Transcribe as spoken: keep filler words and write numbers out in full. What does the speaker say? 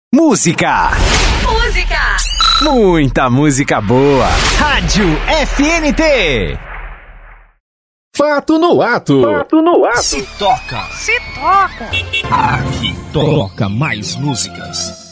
Música. Música. Muita música boa. Rádio F N T. Fato no ato. Fato no ato. Se toca. Se toca. Aqui toca mais músicas.